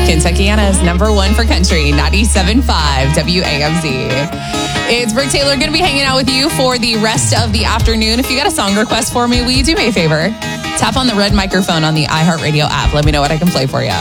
Kentuckiana's number one for country, 97.5 WAMZ. It's Brooke Taylor, going to be hanging out with you for the rest of the afternoon. If you got a song request for me, will you do me a favor? Tap on the red microphone on the iHeartRadio app. Let me know what I can play for you.